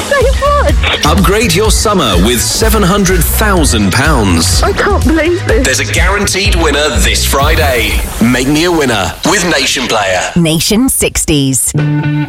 so much. Upgrade your summer with £700,000. I can't believe this. There's a guaranteed winner this Friday. Make me a winner with Nation Player. Nation 60s.